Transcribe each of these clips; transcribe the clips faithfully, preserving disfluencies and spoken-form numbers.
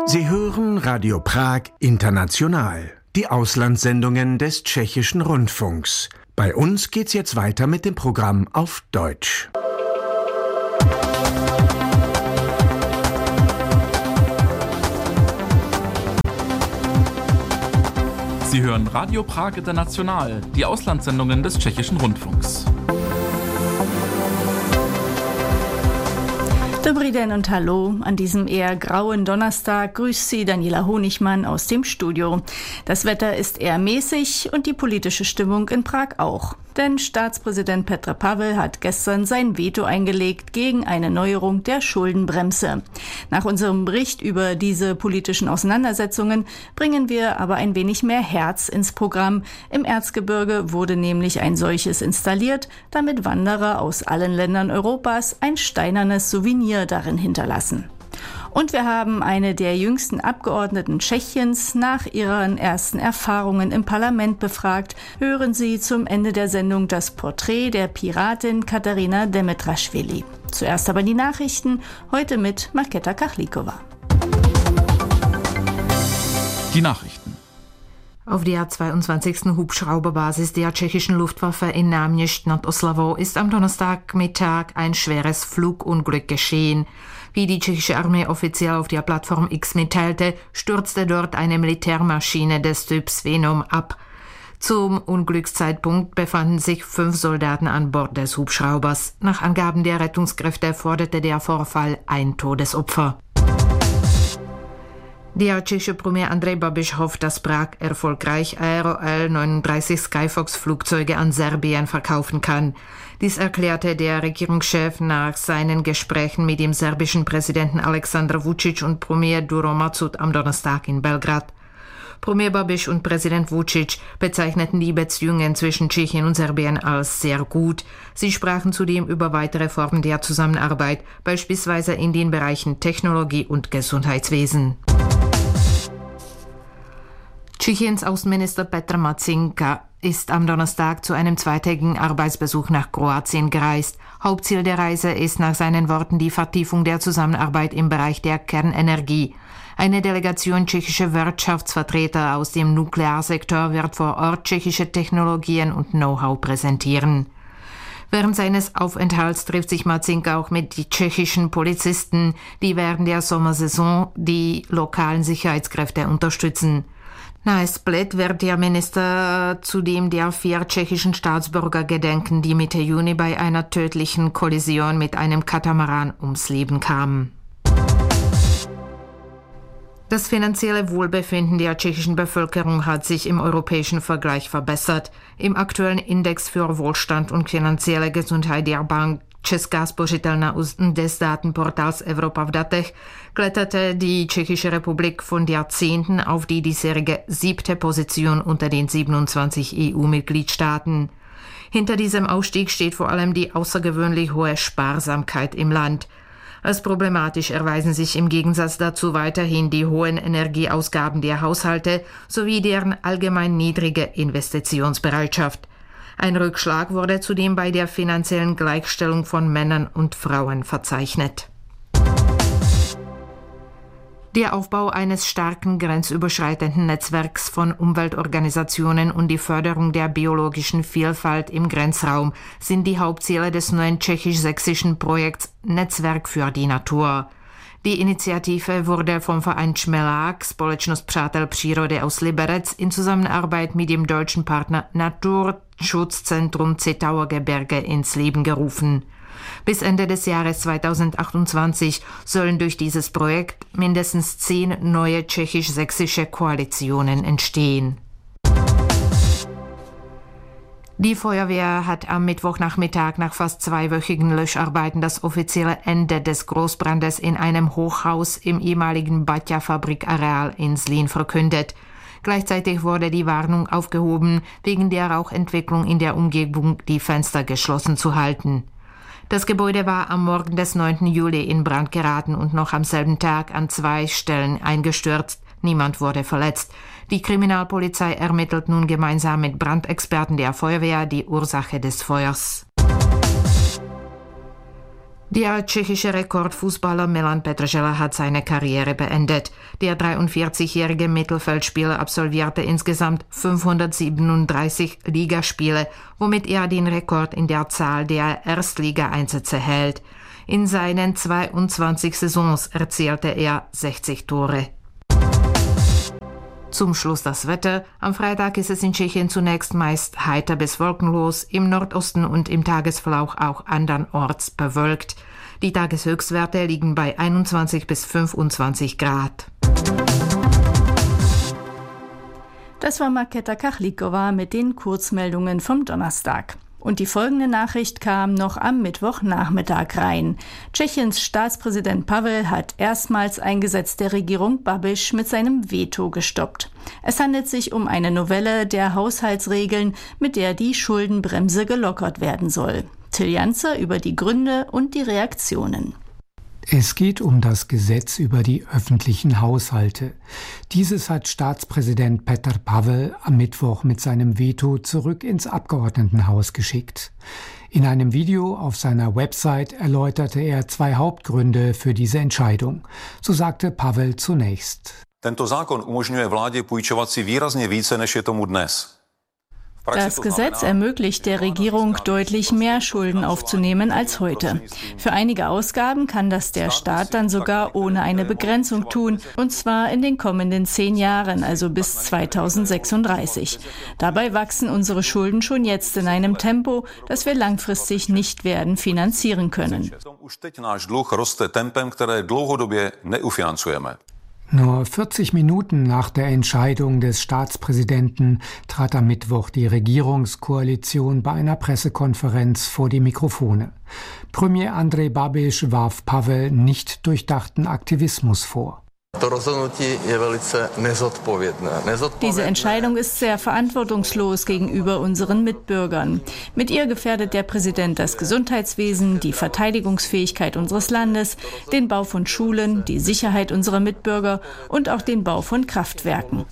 Sie hören Radio Prag International, die Auslandssendungen des Tschechischen Rundfunks. Bei uns geht's jetzt weiter mit dem Programm auf Deutsch. Sie hören Radio Prag International, die Auslandssendungen des Tschechischen Rundfunks. Dobrý den und hallo. An diesem eher grauen Donnerstag grüßt Sie Daniela Honigmann aus dem Studio. Das Wetter ist eher mäßig und die politische Stimmung in Prag auch. Denn Staatspräsident Petr Pavel hat gestern sein Veto eingelegt gegen eine Neuerung der Schuldenbremse. Nach unserem Bericht über diese politischen Auseinandersetzungen bringen wir aber ein wenig mehr Herz ins Programm. Im Erzgebirge wurde nämlich ein solches installiert, damit Wanderer aus allen Ländern Europas ein steinernes Souvenir darin hinterlassen. Und wir haben eine der jüngsten Abgeordneten Tschechiens nach ihren ersten Erfahrungen im Parlament befragt. Hören Sie zum Ende der Sendung das Porträt der Piratin Katarina Demetraschwili. Zuerst aber die Nachrichten, heute mit Markéta Kachlíková. Die Nachrichten. Auf der zweiundzwanzigsten Hubschrauberbasis der tschechischen Luftwaffe in Náměšť nad Oslavou ist am Donnerstagmittag ein schweres Flugunglück geschehen. Wie die tschechische Armee offiziell auf der Plattform X mitteilte, stürzte dort eine Militärmaschine des Typs Venom ab. Zum Unglückszeitpunkt befanden sich fünf Soldaten an Bord des Hubschraubers. Nach Angaben der Rettungskräfte forderte der Vorfall ein Todesopfer. Der tschechische Premier Andrej Babiš hofft, dass Prag erfolgreich Aero L neununddreißig Skyfox-Flugzeuge an Serbien verkaufen kann. Dies erklärte der Regierungschef nach seinen Gesprächen mit dem serbischen Präsidenten Aleksandar Vučić und Premier Đuro Macud am Donnerstag in Belgrad. Premier Babiš und Präsident Vučić bezeichneten die Beziehungen zwischen Tschechien und Serbien als sehr gut. Sie sprachen zudem über weitere Formen der Zusammenarbeit, beispielsweise in den Bereichen Technologie und Gesundheitswesen. Tschechiens Außenminister Petr Matzinka ist am Donnerstag zu einem zweitägigen Arbeitsbesuch nach Kroatien gereist. Hauptziel der Reise ist nach seinen Worten die Vertiefung der Zusammenarbeit im Bereich der Kernenergie. Eine Delegation tschechischer Wirtschaftsvertreter aus dem Nuklearsektor wird vor Ort tschechische Technologien und Know-how präsentieren. Während seines Aufenthalts trifft sich Matzinka auch mit den tschechischen Polizisten, die während der Sommersaison die lokalen Sicherheitskräfte unterstützen. Nahe Split wird der Minister zudem der vier tschechischen Staatsbürger gedenken, die Mitte Juni bei einer tödlichen Kollision mit einem Katamaran ums Leben kamen. Das finanzielle Wohlbefinden der tschechischen Bevölkerung hat sich im europäischen Vergleich verbessert. Im aktuellen Index für Wohlstand und finanzielle Gesundheit der Bank Česká spořitelna des Datenportals Evropa v datech kletterte die Tschechische Republik von der zehnten auf die diesjährige siebte Position unter den siebenundzwanzig E U-Mitgliedstaaten. Hinter diesem Ausstieg steht vor allem die außergewöhnlich hohe Sparsamkeit im Land. Als problematisch erweisen sich im Gegensatz dazu weiterhin die hohen Energieausgaben der Haushalte sowie deren allgemein niedrige Investitionsbereitschaft. Ein Rückschlag wurde zudem bei der finanziellen Gleichstellung von Männern und Frauen verzeichnet. Der Aufbau eines starken grenzüberschreitenden Netzwerks von Umweltorganisationen und die Förderung der biologischen Vielfalt im Grenzraum sind die Hauptziele des neuen tschechisch-sächsischen Projekts Netzwerk für die Natur. Die Initiative wurde vom Verein Čmelák, Společnost přátel přírody aus Liberec, in Zusammenarbeit mit dem deutschen Partner Naturschutzzentrum Zittauer Gebirge ins Leben gerufen. Bis Ende des Jahres zweitausendachtundzwanzig sollen durch dieses Projekt mindestens zehn neue tschechisch-sächsische Koalitionen entstehen. Die Feuerwehr hat am Mittwochnachmittag nach fast zweiwöchigen Löscharbeiten das offizielle Ende des Großbrandes in einem Hochhaus im ehemaligen Batja-Fabrikareal in Zlín verkündet. Gleichzeitig wurde die Warnung aufgehoben, wegen der Rauchentwicklung in der Umgebung die Fenster geschlossen zu halten. Das Gebäude war am Morgen des neunten Juli in Brand geraten und noch am selben Tag an zwei Stellen eingestürzt. Niemand wurde verletzt. Die Kriminalpolizei ermittelt nun gemeinsam mit Brandexperten der Feuerwehr die Ursache des Feuers. Der tschechische Rekordfußballer Milan Petržela hat seine Karriere beendet. Der dreiundvierzigjährige Mittelfeldspieler absolvierte insgesamt fünfhundertsiebenunddreißig Ligaspiele, womit er den Rekord in der Zahl der Erstligaeinsätze hält. In seinen zweiundzwanzig Saisons erzielte er sechzig Tore. Zum Schluss das Wetter. Am Freitag ist es in Tschechien zunächst meist heiter bis wolkenlos, im Nordosten und im Tagesverlauf auch andernorts bewölkt. Die Tageshöchstwerte liegen bei einundzwanzig bis fünfundzwanzig Grad. Das war Markéta Kachlikova mit den Kurzmeldungen vom Donnerstag. Und die folgende Nachricht kam noch am Mittwochnachmittag rein. Tschechiens Staatspräsident Pavel hat erstmals ein Gesetz der Regierung Babiš mit seinem Veto gestoppt. Es handelt sich um eine Novelle der Haushaltsregeln, mit der die Schuldenbremse gelockert werden soll. Till Janzer über die Gründe und die Reaktionen. Es geht um das Gesetz über die öffentlichen Haushalte. Dieses hat Staatspräsident Petr Pavel am Mittwoch mit seinem Veto zurück ins Abgeordnetenhaus geschickt. In einem Video auf seiner Website erläuterte er zwei Hauptgründe für diese Entscheidung. So sagte Pavel zunächst: Tento zákon umožňuje vládě půjčovat si výrazně více, než je tomu dnes. Das Gesetz ermöglicht der Regierung, deutlich mehr Schulden aufzunehmen als heute. Für einige Ausgaben kann das der Staat dann sogar ohne eine Begrenzung tun, und zwar in den kommenden zehn Jahren, also bis zweitausendsechsunddreißig. Dabei wachsen unsere Schulden schon jetzt in einem Tempo, das wir langfristig nicht werden finanzieren können. Nur vierzig Minuten nach der Entscheidung des Staatspräsidenten trat am Mittwoch die Regierungskoalition bei einer Pressekonferenz vor die Mikrofone. Premier Andrej Babiš warf Pavel nicht durchdachten Aktivismus vor. Diese Entscheidung ist sehr verantwortungslos gegenüber unseren Mitbürgern. Mit ihr gefährdet der Präsident das Gesundheitswesen, die Verteidigungsfähigkeit unseres Landes, den Bau von Schulen, die Sicherheit unserer Mitbürger und auch den Bau von Kraftwerken.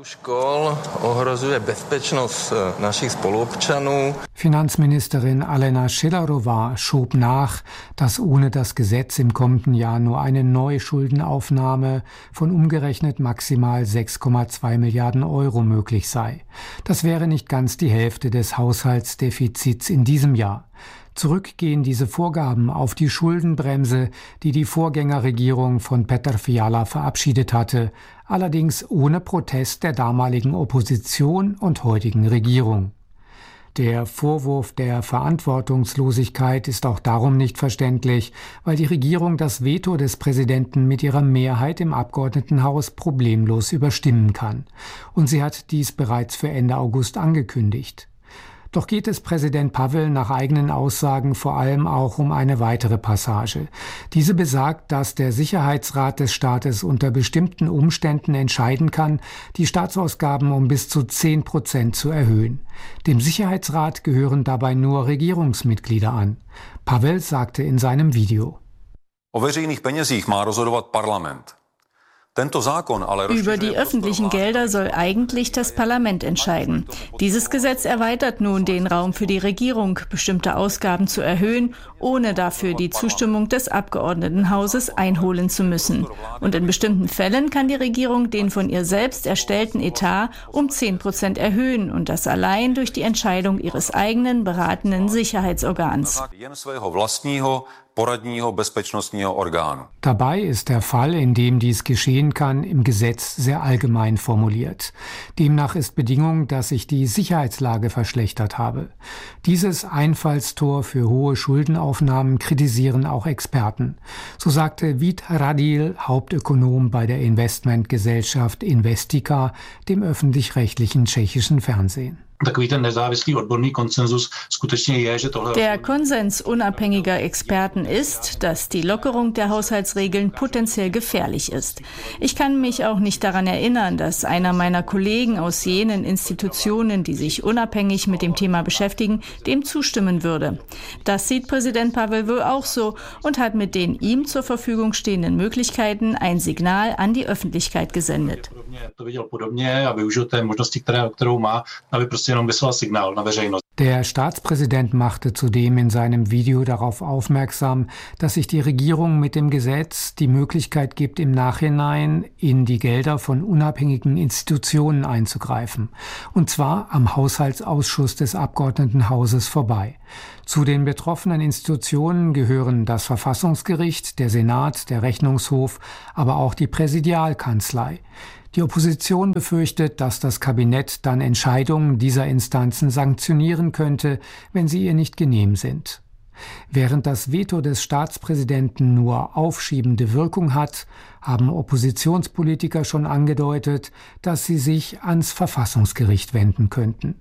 Finanzministerin Alena Schillerová schob nach, dass ohne das Gesetz im kommenden Jahr nur eine Neuschuldenaufnahme von umgerechnet maximal sechs Komma zwei Milliarden Euro möglich sei. Das wäre nicht ganz die Hälfte des Haushaltsdefizits in diesem Jahr. Zurück gehen diese Vorgaben auf die Schuldenbremse, die die Vorgängerregierung von Petr Fiala verabschiedet hatte, allerdings ohne Protest der damaligen Opposition und heutigen Regierung. Der Vorwurf der Verantwortungslosigkeit ist auch darum nicht verständlich, weil die Regierung das Veto des Präsidenten mit ihrer Mehrheit im Abgeordnetenhaus problemlos überstimmen kann. Und sie hat dies bereits für Ende August angekündigt. Doch geht es Präsident Pavel nach eigenen Aussagen vor allem auch um eine weitere Passage. Diese besagt, dass der Sicherheitsrat des Staates unter bestimmten Umständen entscheiden kann, die Staatsausgaben um bis zu zehn Prozent zu erhöhen. Dem Sicherheitsrat gehören dabei nur Regierungsmitglieder an. Pavel sagte in seinem Video: O veřejných penězích má rozhodovat parlament. Über die öffentlichen Gelder soll eigentlich das Parlament entscheiden. Dieses Gesetz erweitert nun den Raum für die Regierung, bestimmte Ausgaben zu erhöhen, ohne dafür die Zustimmung des Abgeordnetenhauses einholen zu müssen. Und in bestimmten Fällen kann die Regierung den von ihr selbst erstellten Etat um zehn Prozent erhöhen, und das allein durch die Entscheidung ihres eigenen beratenden Sicherheitsorgans. Dabei ist der Fall, in dem dies geschehen kann, im Gesetz sehr allgemein formuliert. Demnach ist Bedingung, dass sich die Sicherheitslage verschlechtert habe. Dieses Einfallstor für hohe Schuldenaufnahmen kritisieren auch Experten. So sagte Vít Radil, Hauptökonom bei der Investmentgesellschaft Investika, dem öffentlich-rechtlichen tschechischen Fernsehen. Der Konsens unabhängiger Experten ist, dass die Lockerung der Haushaltsregeln potenziell gefährlich ist. Ich kann mich auch nicht daran erinnern, dass einer meiner Kollegen aus jenen Institutionen, die sich unabhängig mit dem Thema beschäftigen, dem zustimmen würde. Das sieht Präsident Pavel wohl auch so und hat mit den ihm zur Verfügung stehenden Möglichkeiten ein Signal an die Öffentlichkeit gesendet. Der Staatspräsident machte zudem in seinem Video darauf aufmerksam, dass sich die Regierung mit dem Gesetz die Möglichkeit gibt, im Nachhinein in die Gelder von unabhängigen Institutionen einzugreifen. Und zwar am Haushaltsausschuss des Abgeordnetenhauses vorbei. Zu den betroffenen Institutionen gehören das Verfassungsgericht, der Senat, der Rechnungshof, aber auch die Präsidialkanzlei. Die Opposition befürchtet, dass das Kabinett dann Entscheidungen dieser Instanzen sanktionieren könnte, wenn sie ihr nicht genehm sind. Während das Veto des Staatspräsidenten nur aufschiebende Wirkung hat, haben Oppositionspolitiker schon angedeutet, dass sie sich ans Verfassungsgericht wenden könnten.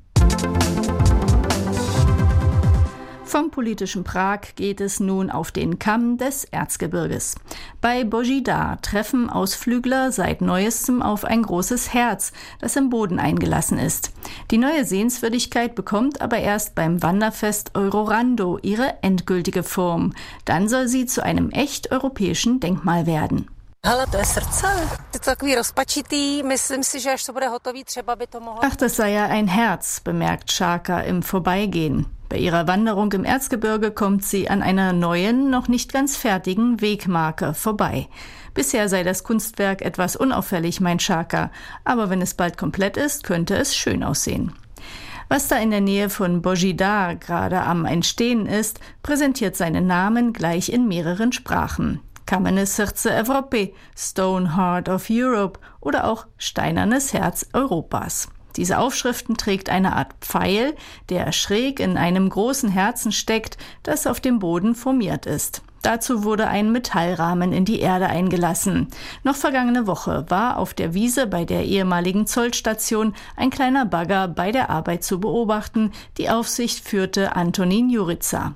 Vom politischen Prag geht es nun auf den Kamm des Erzgebirges. Bei Božidar treffen Ausflügler seit Neuestem auf ein großes Herz, das im Boden eingelassen ist. Die neue Sehenswürdigkeit bekommt aber erst beim Wanderfest Eurorando ihre endgültige Form. Dann soll sie zu einem echt europäischen Denkmal werden. Hele, to je srdce. Je to takový rozpačitý, myslím si, že až to bude hotový, třeba by to mohlo... Ach, das sei ja ein Herz, bemerkt Šárka im Vorbeigehen. Bei ihrer Wanderung im Erzgebirge kommt sie an einer neuen, noch nicht ganz fertigen Wegmarke vorbei. Bisher sei das Kunstwerk etwas unauffällig, meint Šárka, aber wenn es bald komplett ist, könnte es schön aussehen. Was da in der Nähe von Božidar gerade am Entstehen ist, präsentiert seinen Namen gleich in mehreren Sprachen. Kamene Srdce Evropy, Stone Heart of Europe oder auch Steinernes Herz Europas. Diese Aufschriften trägt eine Art Pfeil, der schräg in einem großen Herzen steckt, das auf dem Boden formiert ist. Dazu wurde ein Metallrahmen in die Erde eingelassen. Noch vergangene Woche war auf der Wiese bei der ehemaligen Zollstation ein kleiner Bagger bei der Arbeit zu beobachten. Die Aufsicht führte Antonín Jurica.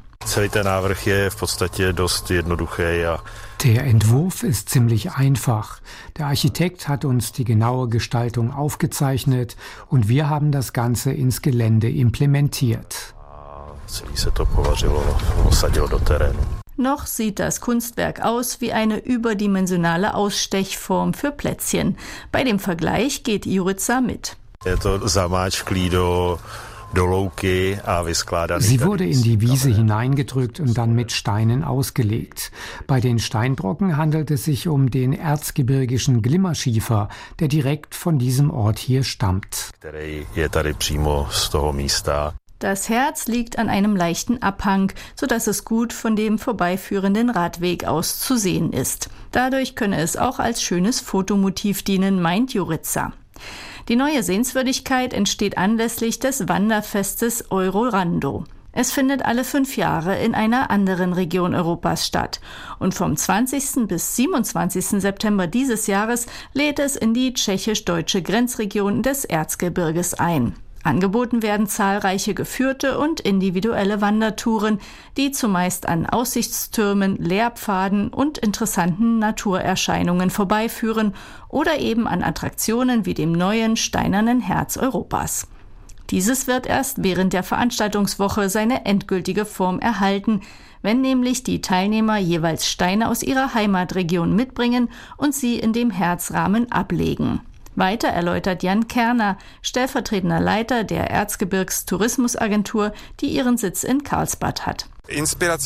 Der Entwurf ist ziemlich einfach. Der Architekt hat uns die genaue Gestaltung aufgezeichnet und wir haben das Ganze ins Gelände implementiert. Noch sieht das Kunstwerk aus wie eine überdimensionale Ausstechform für Plätzchen. Bei dem Vergleich geht Jurica mit. Sie wurde in die Wiese hineingedrückt und dann mit Steinen ausgelegt. Bei den Steinbrocken handelt es sich um den erzgebirgischen Glimmerschiefer, der direkt von diesem Ort hier stammt. Das Herz liegt an einem leichten Abhang, sodass es gut von dem vorbeiführenden Radweg aus zu sehen ist. Dadurch könne es auch als schönes Fotomotiv dienen, meint Jurica. Die neue Sehenswürdigkeit entsteht anlässlich des Wanderfestes Eurorando. Es findet alle fünf Jahre in einer anderen Region Europas statt. Und vom zwanzigsten bis siebenundzwanzigsten September dieses Jahres lädt es in die tschechisch-deutsche Grenzregion des Erzgebirges ein. Angeboten werden zahlreiche geführte und individuelle Wandertouren, die zumeist an Aussichtstürmen, Lehrpfaden und interessanten Naturerscheinungen vorbeiführen oder eben an Attraktionen wie dem neuen Steinernen Herz Europas. Dieses wird erst während der Veranstaltungswoche seine endgültige Form erhalten, wenn nämlich die Teilnehmer jeweils Steine aus ihrer Heimatregion mitbringen und sie in dem Herzrahmen ablegen. Weiter erläutert Jan Kerner, stellvertretender Leiter der Erzgebirgstourismusagentur, die ihren Sitz in Karlsbad hat. Die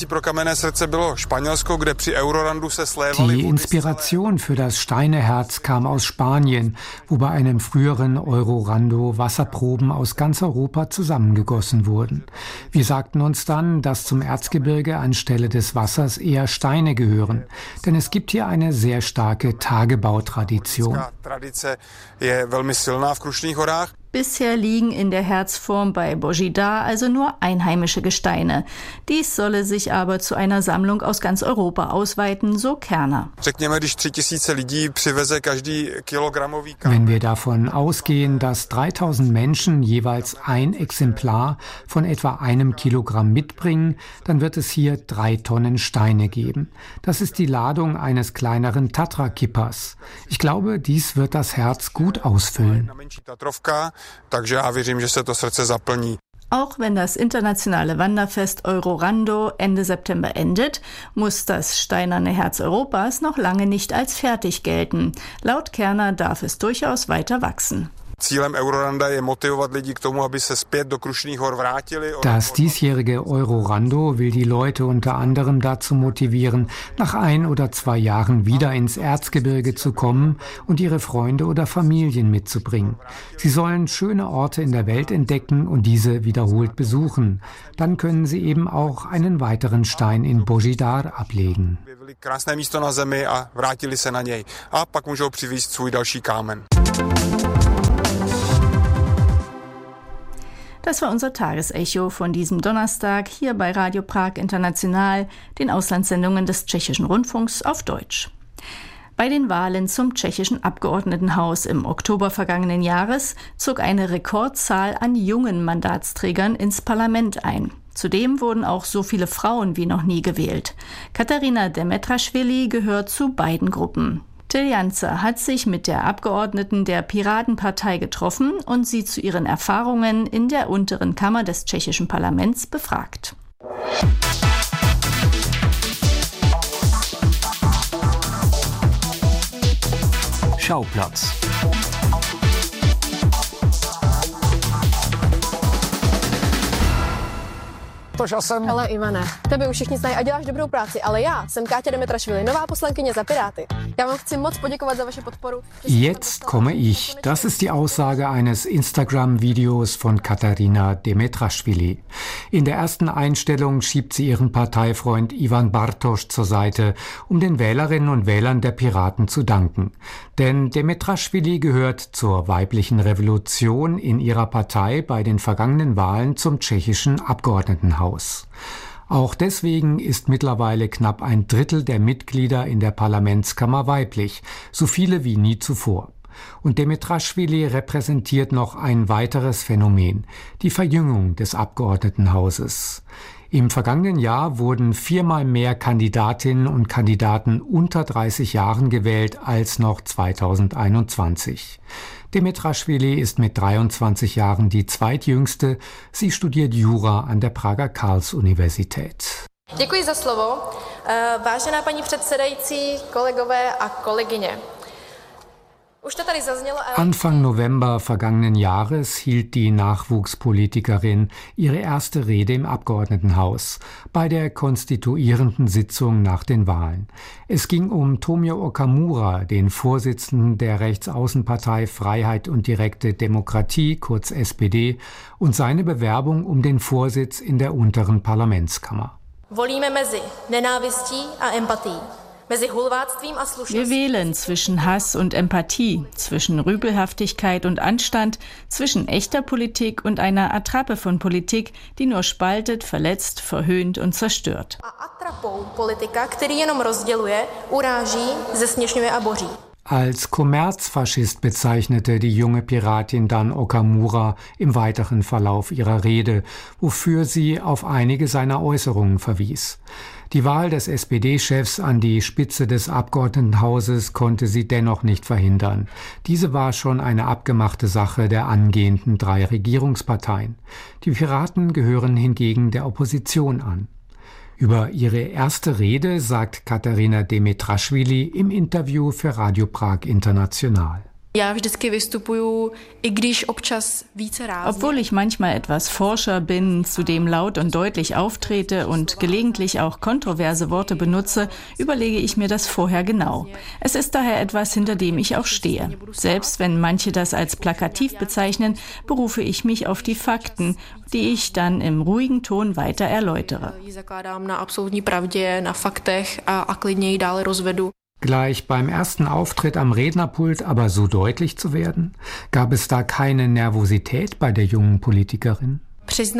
Inspiration für das Steineherz kam aus Spanien, wo bei einem früheren Eurorando Wasserproben aus ganz Europa zusammengegossen wurden. Wir sagten uns dann, dass zum Erzgebirge anstelle des Wassers eher Steine gehören, denn es gibt hier eine sehr starke Tagebautradition. Bisher liegen in der Herzform bei Božidar also nur einheimische Gesteine. Dies solle sich aber zu einer Sammlung aus ganz Europa ausweiten, so Kerner. Wenn wir davon ausgehen, dass dreitausend Menschen jeweils ein Exemplar von etwa einem Kilogramm mitbringen, dann wird es hier drei Tonnen Steine geben. Das ist die Ladung eines kleineren Tatra-Kippers. Ich glaube, dies wird das Herz gut ausfüllen. Takže já věřím, že se to srdce zaplní. Auch wenn das internationale Wanderfest Eurorando Ende September endet, muss das Steinerne Herz Europas noch lange nicht als fertig gelten. Laut Kerner darf es durchaus weiter wachsen. cílem Euroranda je motivovat lidi k tomu, aby se zpět do Krušných Hor vrátili. Das diesjährige Eurorando will die Leute unter anderem dazu motivieren, nach ein oder zwei Jahren wieder ins Erzgebirge zu kommen und ihre Freunde oder Familien mitzubringen. Sie sollen schöne Orte in der Welt entdecken und diese wiederholt besuchen. Dann können sie eben auch einen weiteren Stein in Božidar ablegen. Krásné místo na zemi a vrátili se na něj. A pak můžou přivízt svůj další kámen. Das war unser Tagesecho von diesem Donnerstag hier bei Radio Prag International, den Auslandssendungen des Tschechischen Rundfunks auf Deutsch. Bei den Wahlen zum tschechischen Abgeordnetenhaus im Oktober vergangenen Jahres zog eine Rekordzahl an jungen Mandatsträgern ins Parlament ein. Zudem wurden auch so viele Frauen wie noch nie gewählt. Katarina Demetraschwili gehört zu beiden Gruppen. Till Janzer hat sich mit der Abgeordneten der Piratenpartei getroffen und sie zu ihren Erfahrungen in der unteren Kammer des tschechischen Parlaments befragt. Schauplatz. Hele Ivane, tebe už všichni znají a děláš dobrou práci, ale já jsem Káťa Demetrašvili, nová poslankyně za Piráty. Já vám chci moc poděkovat za vaši podporu. Jetzt komme ich. Das ist die Aussage eines Instagram-Videos von Katarina Demetraschwili. In der ersten Einstellung schiebt sie ihren Parteifreund Ivan Bartoš zur Seite, um den Wählerinnen und Wählern der Piraten zu danken. Denn Demetraschwili gehört zur weiblichen Revolution in ihrer Partei bei den vergangenen Wahlen zum tschechischen Abgeordnetenhaus. Auch deswegen ist mittlerweile knapp ein Drittel der Mitglieder in der Parlamentskammer weiblich, so viele wie nie zuvor. Und Demetraschwili repräsentiert noch ein weiteres Phänomen, die Verjüngung des Abgeordnetenhauses. Im vergangenen Jahr wurden viermal mehr Kandidatinnen und Kandidaten unter dreißig Jahren gewählt als noch zweitausendeinundzwanzig. Demetraschwili ist mit dreiundzwanzig Jahren die zweitjüngste. Sie studiert Jura an der Prager Karls-Universität. Děkuji za slovo. Vážená paní předsedající, kolegové a kolegyně. Anfang November vergangenen Jahres hielt die Nachwuchspolitikerin ihre erste Rede im Abgeordnetenhaus bei der konstituierenden Sitzung nach den Wahlen. Es ging um Tomio Okamura, den Vorsitzenden der Rechtsaußenpartei Freiheit und direkte Demokratie, kurz S P D, und seine Bewerbung um den Vorsitz in der unteren Parlamentskammer. Volíme mezi nenávistí a empatií. Wir wählen zwischen Hass und Empathie, zwischen Rüpelhaftigkeit und Anstand, zwischen echter Politik und einer Attrappe von Politik, die nur spaltet, verletzt, verhöhnt und zerstört. Als Kommerzfaschist bezeichnete die junge Piratin dann Okamura im weiteren Verlauf ihrer Rede, wofür sie auf einige seiner Äußerungen verwies. Die Wahl des S P D-Chefs an die Spitze des Abgeordnetenhauses konnte sie dennoch nicht verhindern. Diese war schon eine abgemachte Sache der angehenden drei Regierungsparteien. Die Piraten gehören hingegen der Opposition an. Über ihre erste Rede sagt Katarina Demetraschwili im Interview für Radio Prag International. Obwohl ich manchmal etwas forscher bin, zudem laut und deutlich auftrete und gelegentlich auch kontroverse Worte benutze, überlege ich mir das vorher genau. Es ist daher etwas, hinter dem ich auch stehe. Selbst wenn manche das als plakativ bezeichnen, berufe ich mich auf die Fakten, die ich dann im ruhigen Ton weiter erläutere. Gleich beim ersten Auftritt am Rednerpult aber so deutlich zu werden? Gab es da keine Nervosität bei der jungen Politikerin? Es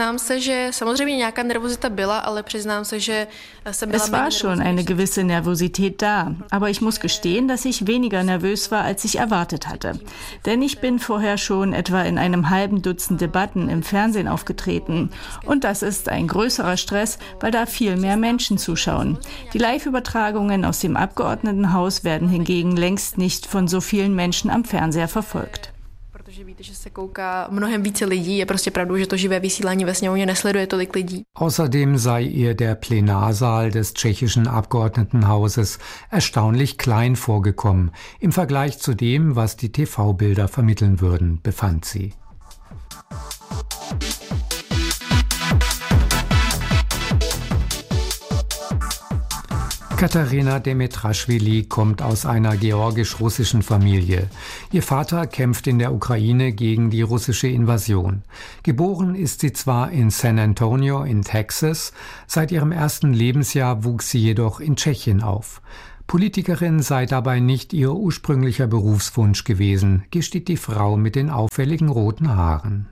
war schon eine gewisse Nervosität da, aber ich muss gestehen, dass ich weniger nervös war, als ich erwartet hatte. Denn ich bin vorher schon etwa in einem halben Dutzend Debatten im Fernsehen aufgetreten. Und das ist ein größerer Stress, weil da viel mehr Menschen zuschauen. Die Live-Übertragungen aus dem Abgeordnetenhaus werden hingegen längst nicht von so vielen Menschen am Fernseher verfolgt. Außerdem sei ihr der Plenarsaal des tschechischen Abgeordnetenhauses erstaunlich klein vorgekommen im Vergleich zu dem, was die T V-Bilder vermitteln würden, befand sie. Katarina Demetraschwili kommt aus einer georgisch-russischen Familie. Ihr Vater kämpft in der Ukraine gegen die russische Invasion. Geboren ist sie zwar in San Antonio in Texas, seit ihrem ersten Lebensjahr wuchs sie jedoch in Tschechien auf. Politikerin sei dabei nicht ihr ursprünglicher Berufswunsch gewesen, gesteht die Frau mit den auffälligen roten Haaren.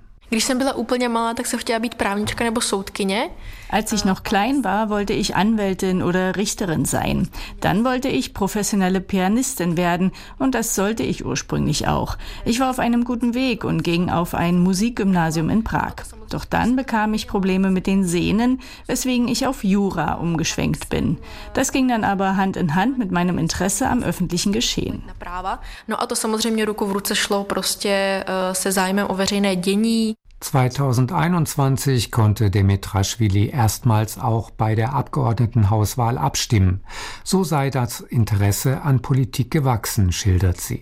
Als ich noch klein war, wollte ich Anwältin oder Richterin sein. Dann wollte ich professionelle Pianistin werden und das sollte ich ursprünglich auch. Ich war auf einem guten Weg und ging auf ein Musikgymnasium in Prag. Doch dann bekam ich Probleme mit den Sehnen, weswegen ich auf Jura umgeschwenkt bin. Das ging dann aber Hand in Hand mit meinem Interesse am öffentlichen Geschehen. zweitausendeinundzwanzig konnte Demetraschwili erstmals auch bei der Abgeordnetenhauswahl abstimmen. So sei das Interesse an Politik gewachsen, schildert sie.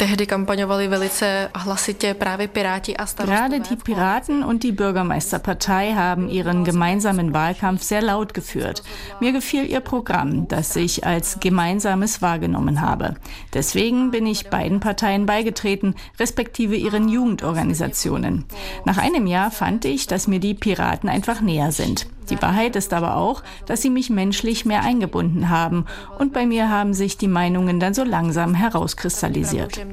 Gerade die Piraten und die Bürgermeisterpartei haben ihren gemeinsamen Wahlkampf sehr laut geführt. Mir gefiel ihr Programm, das ich als gemeinsames wahrgenommen habe. Deswegen bin ich beiden Parteien beigetreten, respektive ihren Jugendorganisationen. Nach einem Jahr fand ich, dass mir die Piraten einfach näher sind. Die Wahrheit ist aber auch, dass sie mich menschlich mehr eingebunden haben und bei mir haben sich die Meinungen dann so langsam herauskristallisiert.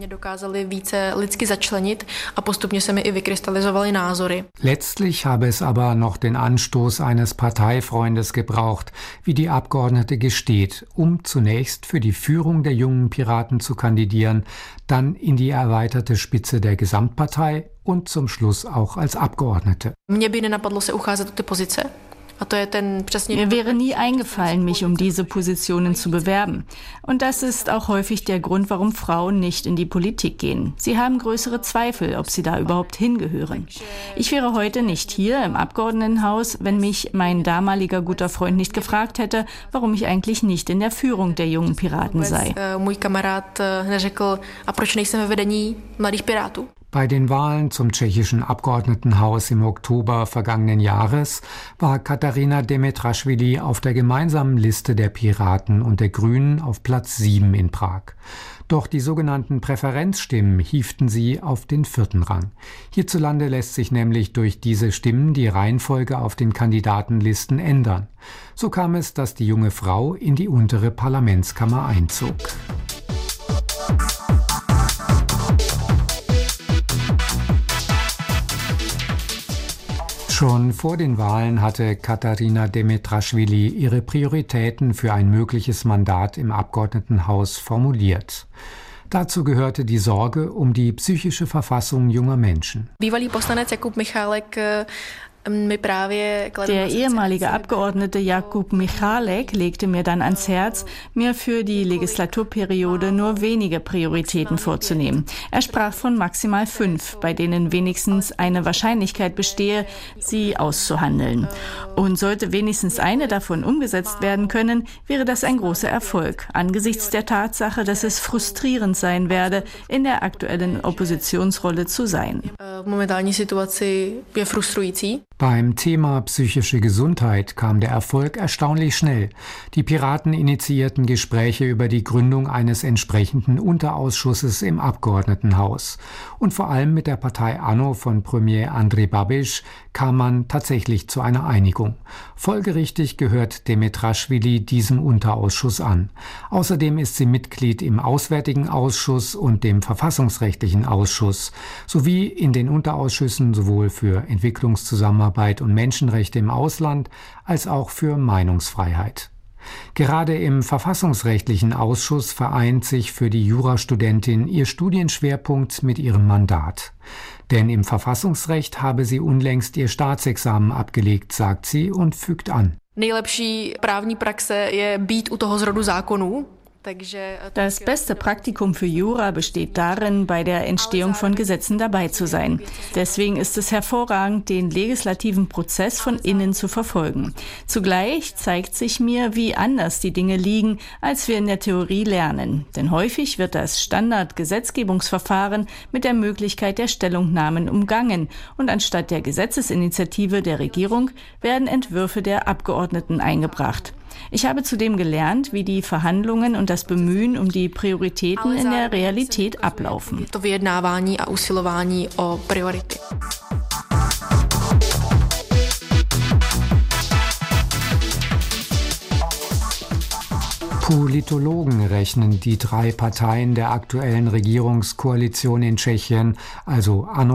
Letztlich habe es aber noch den Anstoß eines Parteifreundes gebraucht, wie die Abgeordnete gesteht, um zunächst für die Führung der jungen Piraten zu kandidieren, dann in die erweiterte Spitze der Gesamtpartei und zum Schluss auch als Abgeordnete. Mir wäre nie eingefallen, mich um diese Positionen zu bewerben. Und das ist auch häufig der Grund, warum Frauen nicht in die Politik gehen. Sie haben größere Zweifel, ob sie da überhaupt hingehören. Ich wäre heute nicht hier im Abgeordnetenhaus, wenn mich mein damaliger guter Freund nicht gefragt hätte, warum ich eigentlich nicht in der Führung der jungen Piraten sei. Bei den Wahlen zum tschechischen Abgeordnetenhaus im Oktober vergangenen Jahres war Katarina Demetraschwili auf der gemeinsamen Liste der Piraten und der Grünen auf Platz sieben in Prag. Doch die sogenannten Präferenzstimmen hieften sie auf den vierten Rang. Hierzulande lässt sich nämlich durch diese Stimmen die Reihenfolge auf den Kandidatenlisten ändern. So kam es, dass die junge Frau in die untere Parlamentskammer einzog. Schon vor den Wahlen hatte Katarina Demetraschwili ihre Prioritäten für ein mögliches Mandat im Abgeordnetenhaus formuliert. Dazu gehörte die Sorge um die psychische Verfassung junger Menschen. Bývalý poslanec Jakub Michálek Der ehemalige Abgeordnete Jakub Michálek legte mir dann ans Herz, mir für die Legislaturperiode nur wenige Prioritäten vorzunehmen. Er sprach von maximal fünf, bei denen wenigstens eine Wahrscheinlichkeit bestehe, sie auszuhandeln. Und sollte wenigstens eine davon umgesetzt werden können, wäre das ein großer Erfolg, angesichts der Tatsache, dass es frustrierend sein werde, in der aktuellen Oppositionsrolle zu sein. Momentální situaci je frustrující. Beim Thema psychische Gesundheit kam der Erfolg erstaunlich schnell. Die Piraten initiierten Gespräche über die Gründung eines entsprechenden Unterausschusses im Abgeordnetenhaus. Und vor allem mit der Partei ANO von Premier Andrej Babiš kam man tatsächlich zu einer Einigung. Folgerichtig gehört Demetraschwili diesem Unterausschuss an. Außerdem ist sie Mitglied im Auswärtigen Ausschuss und dem Verfassungsrechtlichen Ausschuss sowie in den Unterausschüssen sowohl für Entwicklungszusammenarbeit und Menschenrechte im Ausland als auch für Meinungsfreiheit. Gerade im Verfassungsrechtlichen Ausschuss vereint sich für die Jurastudentin ihr Studienschwerpunkt mit ihrem Mandat. Denn im Verfassungsrecht habe sie unlängst ihr Staatsexamen abgelegt, sagt sie und fügt an. Nejlepší právní praxe je být u toho zrodu zákonů. Das beste Praktikum für Jura besteht darin, bei der Entstehung von Gesetzen dabei zu sein. Deswegen ist es hervorragend, den legislativen Prozess von innen zu verfolgen. Zugleich zeigt sich mir, wie anders die Dinge liegen, als wir in der Theorie lernen. Denn häufig wird das Standardgesetzgebungsverfahren mit der Möglichkeit der Stellungnahmen umgangen. Und anstatt der Gesetzesinitiative der Regierung werden Entwürfe der Abgeordneten eingebracht. Ich habe zudem gelernt, wie die Verhandlungen und das Bemühen um die Prioritäten in der Realität ablaufen. Politologen rechnen die drei Parteien der aktuellen Regierungskoalition in Tschechien, also Ano